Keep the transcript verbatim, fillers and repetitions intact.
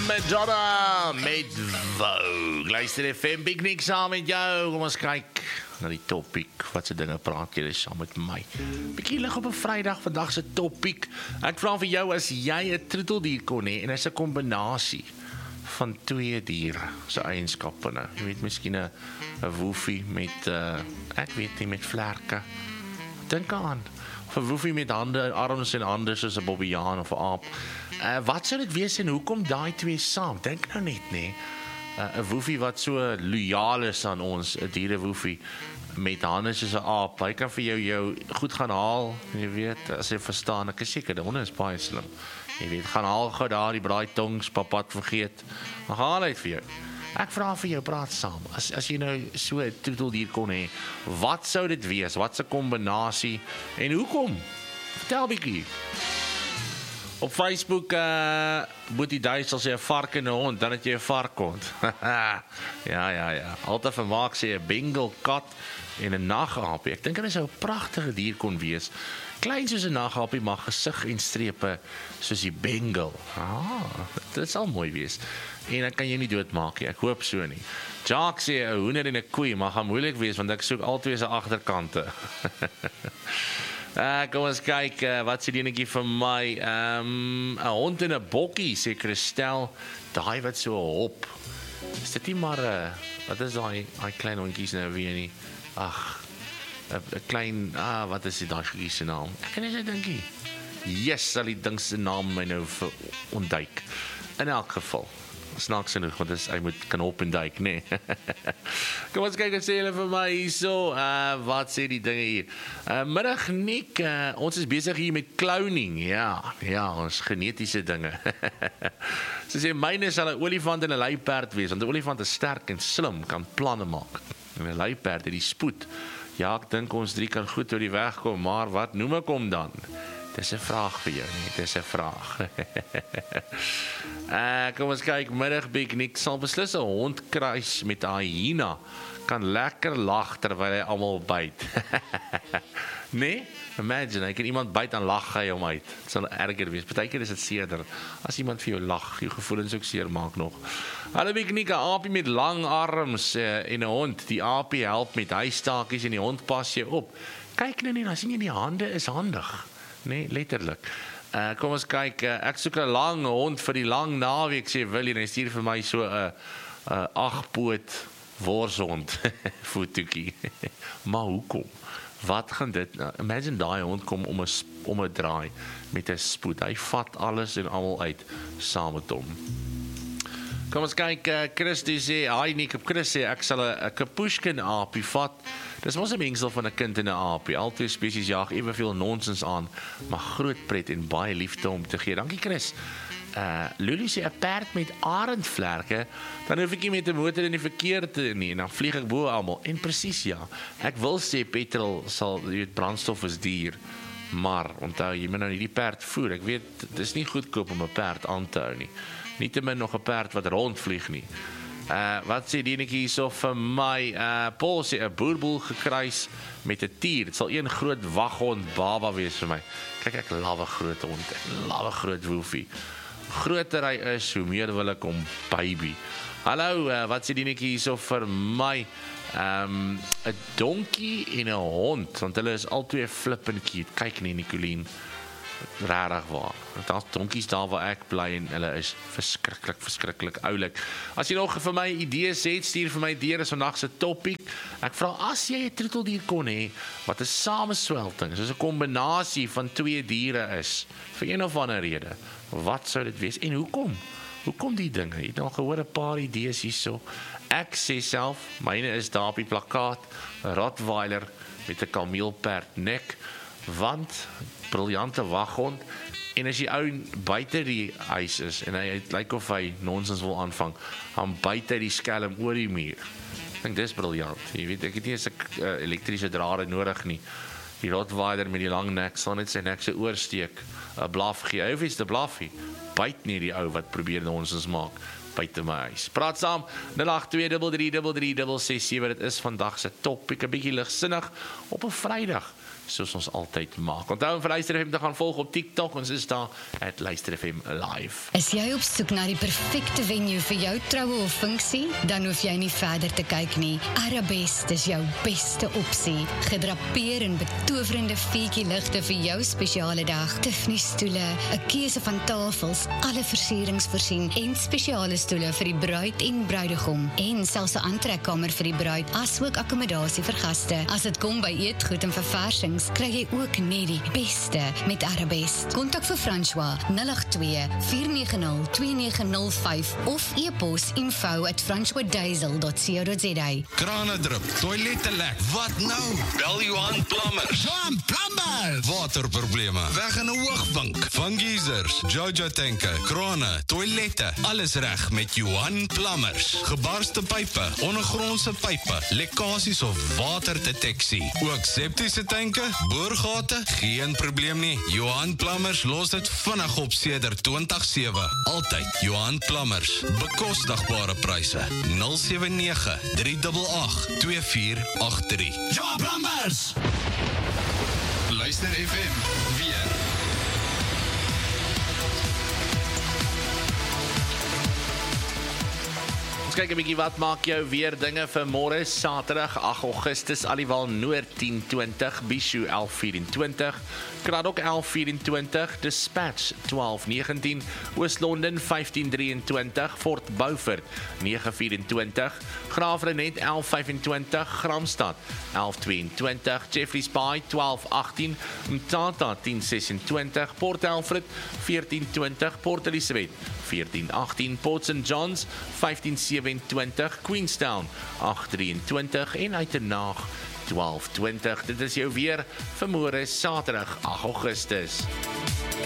Madonna met Vogue. Luister F M Piknik saam met jou. Kom ons kyk na die topiek. Wat se dinge praat julle saam met my? Bietjie lig op 'n Vrydag, vandag se topiek. Ek vra vir jou, as jy 'n troeteldier kon hê en is 'n kombinasie van twee diere se eienskappe nou. Jy weet miskien 'n 'n woefie met uh, ek weet nie, met vlerke. Dink aan. Of 'n woefie met hande, arms en hande soos 'n bobbejaan of 'n aap. Uh, wat sou dit wees en hoekom daai twee saam? Dink nou net, nê? 'n uh, woefie wat so loyaal is aan ons, 'n dierewoefie met hande soos 'n aap. Hy kan vir jou jou goed gaan haal, jy weet, as jy verstaan. Ek is seker, die honde is baie slim. Jy weet, gaan haal gou daar die braaitongs, papat vergeet. Dan haal hy vir jou. Ek vra vir jou, praat saam. As as jy nou so 'n troeteldier kon hê, wat sou dit wees? Wat 'n kombinasie en hoekom? Vertel bietjie. Op Facebook, uh, Boetie Duisel sê 'n vark en 'n hond, dan het jy 'n varkhond. ja, ja, ja. Altyd vermaak sê 'n Bengal kat en 'n nagaapie. Ek dink dit sou 'n pragtige dier kon wees. Klein soos 'n nagaapie, maar gesig en strepe soos die Bengal. Ah, dit sal mooi wees. En dan kan jy nie doodmaak nie. Ek hoop so nie. Jacques sê 'n hoender en 'n koei mag gaan moeilik wees, want ek soek albei se agterkante. Uh, kom ons kyk, uh, wat sê die enetjie vir my? Um, 'n hond en 'n bokkie, sê Christel. Daai wat so hop. Is dit nie maar, uh, wat is daai daai klein hondjies nou weer nie? Ag, 'n klein, ah, wat is dit daai goeie se naam? Ek kan nie so dinkie. Yes, sal die ding se naam my nou ontduik. In elk geval. Snaaks genoeg, want is, hy moet kan op en duik, nee. Kom ons kyk, wat sê julle vir my hierso, uh, wat sê die dinge hier? Uh, middag Nick, uh, ons is besig hier met cloning, ja, ja, ons genetiese dinge. Sy sê, myne sal 'n olifant en 'n luiperd wees, want 'n olifant is sterk en slim, kan planne maak. En 'n luiperd het die spoed. Ja, ek dink ons drie kan goed oor die weg kom, maar wat noem ek hom dan? Dis 'n vraag vir jou, nee, dis 'n vraag. uh, kom ons kyk, middag Piknik sal beslis 'n hond kruis met 'n hyena, kan lekker lag terwyl hy almal byt. Nee, imagine, hy kan iemand byt en lag hy hom uit. Dit sal erger wees. Partykeer is dit seerder as iemand vir jou lag, jou gevoelens ook seer maak nog. Hallo Piknik, 'n aapie met lang arms uh, en 'n hond. Die aapie help met huistakies en die hond pas jou op. Kyk nou net, dan sien jy die hande is handig. Nee, letterlik. Uh, kom ons kyk, uh, ek soek 'n lang hond vir die lang naweek, sê Willie, en hy stuur vir my so 'n uh, uh, agpoot worshond fotootjie. Maar hoekom? Wat gaan dit? Uh, imagine daai hond kom om 'n om 'n draai met 'n spoed. Hy vat alles en almal uit saam met hom. Kom ons kyk, uh, Chris die sê, hi Nick, op Chris sê, ek sal 'n kapushkin aapie vat. Dis mos 'n mengsel van 'n kind en 'n aapie. Al twee spesies jaag eweveel nonsens aan, maar groot pret en baie liefde om te gee. Dankie Chris. Uh, Lulu sê 'n perd met arendvlerke, dan hoef ek nie met 'n motor in die verkeer te nie, en dan vlieg ek bo almal. En presies ja. Ek wil sê petrol sal, jy weet, brandstof is duur, maar onthou, jy moet nou nie die perd voer. Ek weet, dit is nie goedkoop om 'n perd aan te hou nie. Nietemin nog 'n perd wat rondvlieg nie. Uh, wat sê die enetjie hierso vir my? Uh, Paul sê 'n boerboel gekruis met 'n tier. Dit sal een groot waghond baba wees vir my. Kyk, ek love 'n groot hond. Ek love 'n groot woefie. Groter hy is, hoe meer wil ek hom baby. Hallo, uh, wat sê die enetjie hierso vir my? Um, 'n donkie en 'n hond, want hulle is albei flippin cute. Kyk nie, Nicoline. Rarig waar. Daar's donkies daar waar ek bly en hulle is verskriklik, verskriklik oulik. As jy nog vir my idees het, stuur vir my deur, is vandag se topiek. Ek vra, as jy 'n troeteldier kon hê, wat 'n sameswelting, soos 'n kombinasie van twee diere is, vir een of ander rede, wat sou dit wees en hoekom? Hoekom die dinge? Jy het al gehoor 'n paar idees hierso. Ek sê self, myne is daar op die plakkaat, 'n Rottweiler met 'n kameelperd nek, want briljante waghond, en as die ou buite die huis is en hy lyk of hy nonsens wil aanvang, dan byt hy die skelm oor die muur. Ek dink dis briljant. Jy weet, ek het nie eens 'n uh, elektriese drade nodig nie. Die Rottweiler met die lang nek sal net sy nek se oorsteek, 'n blaf gee. Hy hoef iets te blaffie. Byt nie die ou wat probeer nonsens maak buite my huis. Praat saam, nul agt twee drie drie drie drie ses ses sewe, dit is vandag se topiek, 'n bietjie ligsinnig op 'n Vrydag. soos ons altyd maak. Onthou om vir Luister F M te gaan volg op TikTok, ons is daar at Luister F M Live. Is jy op soek na die perfekte venue vir jou troue of funksie? Dan hoef jy nie verder te kyk nie. Arabest is jou beste opsie. Gedrapeer in betowerende feetjie ligte vir jou spesiale dag. Tiffany stoele, 'n keuse van tafels, alle versierings voorsien en spesiale stoele vir die bruid en bruidegom en selfs 'n aantrekkamer vir die bruid, asook akkommodasie vir gaste. As dit kom by eetgoed en verversings, kry jy ook net die beste met Arabest. Kontak vir François nul agt twee, vier nege nul, twee nege nul vyf of e-pos info at francois diesel dot co dot za. Krane drup, toilette lek. Wat nou? Bel Johan Plumbers. Johan Plumbers! Waterprobleme, weg in 'n hoogbank. Van geysers, Jojo tanke, krane, toilette, alles reg met Johan Plumbers. Gebarste pype, ondergrondse pype, lekkasies of waterdeteksie. Ook septiese tanke, boorgate, geen probleem nie. Johan Plumbers los dit vinnig op sedert twintig sewe. Altyd Johan Plumbers. Bekostigbare pryse. nul sewe nege, drie agt agt, twee vier agt drie. Johan Plumbers! Luister F M, weer. Kyk 'n bietjie wat maak jou weer dinge vir môre Saterdag agt Augustus. Aliwal Noord tien twintig, Bishu elf vyf-en-twintig, Kraddock elf vyf-en-twintig, Dispatch twaalf negentien, Oos-London vyftien drie-en-twintig, Fort Beaufort nege vyf-en-twintig, Graafrenet elf vyf-en-twintig, Gramstad elf twee-en-twintig, Jeffreys Bay twaalf agttien, Mthatha tien ses-en-twintig, Port Alfred veertien twintig, Port Elizabeth veertien agttien, Port Saint John's vyftien sewe-en-twintig, Queenstown agt drie-en-twintig en Uitenhage twaalf twintig. Dit is jou weer vir môre Saterdag agt Augustus.